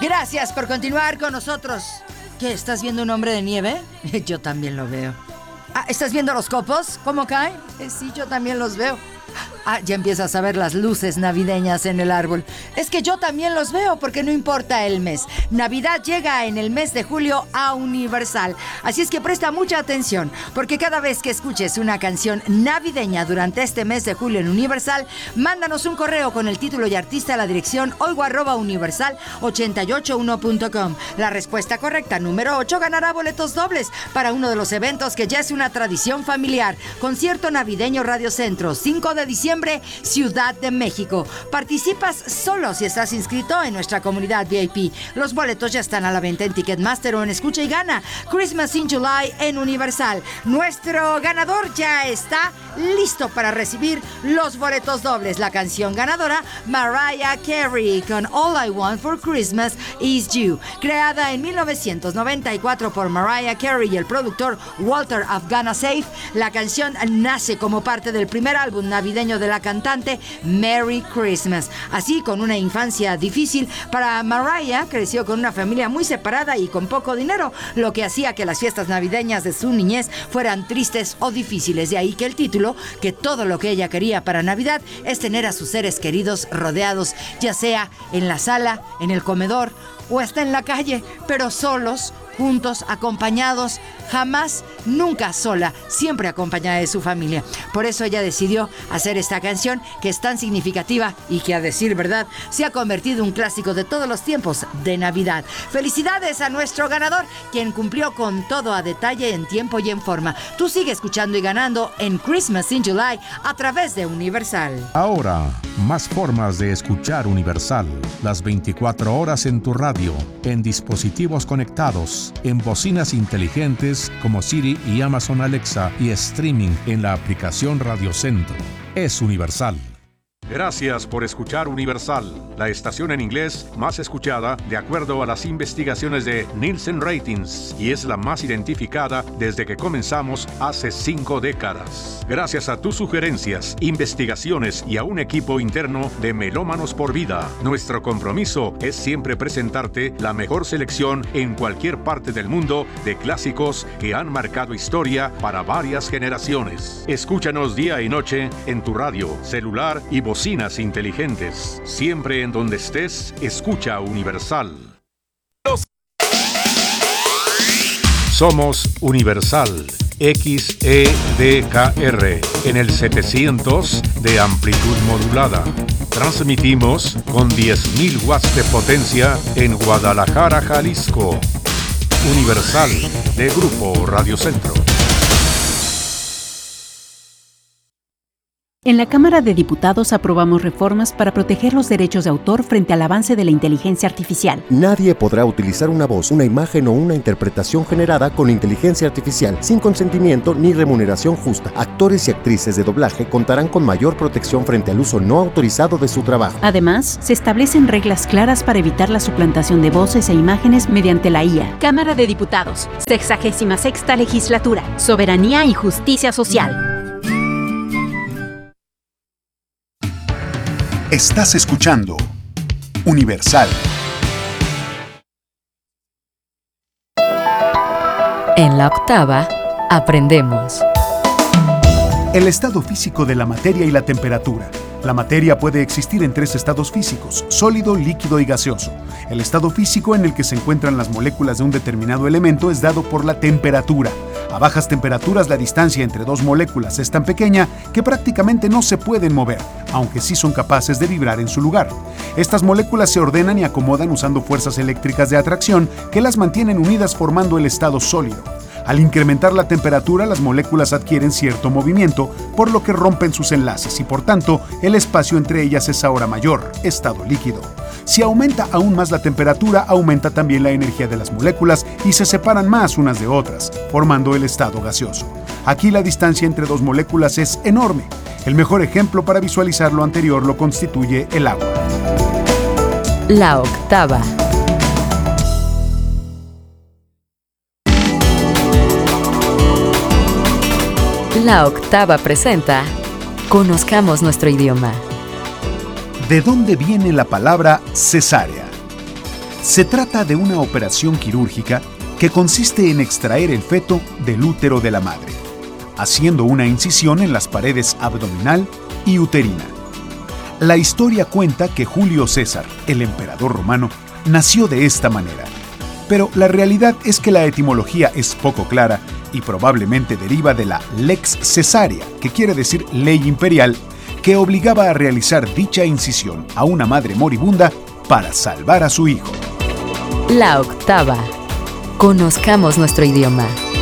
Gracias por continuar con nosotros. ¿Qué? ¿Estás viendo un hombre de nieve? Yo también lo veo. ¿Estás viendo los copos? ¿Cómo caen? Sí, yo también los veo. Ya empiezas a ver las luces navideñas en el árbol. Es que yo también los veo porque no importa el mes. Navidad llega en el mes de julio a Universal. Así es que presta mucha atención, porque cada vez que escuches una canción navideña durante este mes de julio en Universal, mándanos un correo con el título y artista a la dirección oigo@universal881.com. La respuesta correcta, número 8, ganará boletos dobles para uno de los eventos que ya es una tradición familiar. Concierto navideño Radio Centro, 5 de diciembre, Ciudad de México. Participas solo si estás inscrito en nuestra comunidad VIP. Los boletos ya están a la venta en Ticketmaster o en Escucha y Gana. Christmas in July en Universal. Nuestro ganador ya está listo para recibir los boletos dobles. La canción ganadora, Mariah Carey con All I Want for Christmas Is You. Creada en 1994 por Mariah Carey y el productor Walter Afghana Safe, la canción nace como parte del primer álbum navideño de la cantante, Merry Christmas. Así, con una infancia difícil para Mariah, creció con una familia muy separada y con poco dinero, lo que hacía que las fiestas navideñas de su niñez fueran tristes o difíciles. De ahí que el título, que todo lo que ella quería para Navidad es tener a sus seres queridos rodeados, ya sea en la sala, en el comedor o hasta en la calle, pero solos, juntos, acompañados, jamás, nunca sola, siempre acompañada de su familia. Por eso ella decidió hacer esta canción que es tan significativa y que, a decir verdad, se ha convertido en un clásico de todos los tiempos de Navidad. Felicidades a nuestro ganador, quien cumplió con todo a detalle, en tiempo y en forma. Tú sigue escuchando y ganando en Christmas in July a través de Universal. Ahora, más formas de escuchar Universal. Las 24 horas en tu radio, en dispositivos conectados, en bocinas inteligentes como Siri y Amazon Alexa, y streaming en la aplicación Radio Centro. Es Universal. Gracias por escuchar Universal, la estación en inglés más escuchada de acuerdo a las investigaciones de Nielsen Ratings, y es la más identificada desde que comenzamos hace 5 décadas. Gracias a tus sugerencias, investigaciones y a un equipo interno de Melómanos por Vida, nuestro compromiso es siempre presentarte la mejor selección en cualquier parte del mundo de clásicos que han marcado historia para varias generaciones. Escúchanos día y noche en tu radio, celular y bocinas inteligentes. Siempre en donde estés, escucha Universal. Somos Universal XEDKR en el 700 de amplitud modulada. Transmitimos con 10.000 watts de potencia en Guadalajara, Jalisco. Universal, de Grupo Radio Centro. En la Cámara de Diputados aprobamos reformas para proteger los derechos de autor frente al avance de la inteligencia artificial. Nadie podrá utilizar una voz, una imagen o una interpretación generada con inteligencia artificial sin consentimiento ni remuneración justa. Actores y actrices de doblaje contarán con mayor protección frente al uso no autorizado de su trabajo. Además, se establecen reglas claras para evitar la suplantación de voces e imágenes mediante la IA. Cámara de Diputados, 66ª Legislatura, Soberanía y Justicia Social. Estás escuchando Universal. En la octava, aprendemos. El estado físico de la materia y la temperatura. La materia puede existir en 3 estados físicos: sólido, líquido y gaseoso. El estado físico en el que se encuentran las moléculas de un determinado elemento es dado por la temperatura. A bajas temperaturas, la distancia entre 2 moléculas es tan pequeña que prácticamente no se pueden mover, aunque sí son capaces de vibrar en su lugar. Estas moléculas se ordenan y acomodan usando fuerzas eléctricas de atracción que las mantienen unidas formando el estado sólido. Al incrementar la temperatura, las moléculas adquieren cierto movimiento, por lo que rompen sus enlaces y por tanto el espacio entre ellas es ahora mayor, estado líquido. Si aumenta aún más la temperatura, aumenta también la energía de las moléculas y se separan más unas de otras, formando el estado gaseoso. Aquí la distancia entre 2 moléculas es enorme. El mejor ejemplo para visualizar lo anterior lo constituye el agua. La octava. La octava presenta Conozcamos nuestro idioma. ¿De dónde viene la palabra cesárea? Se trata de una operación quirúrgica que consiste en extraer el feto del útero de la madre, haciendo una incisión en las paredes abdominal y uterina. La historia cuenta que Julio César, el emperador romano, nació de esta manera, pero la realidad es que la etimología es poco clara y probablemente deriva de la lex cesárea, que quiere decir ley imperial, que obligaba a realizar dicha incisión a una madre moribunda para salvar a su hijo. La octava. Conozcamos nuestro idioma.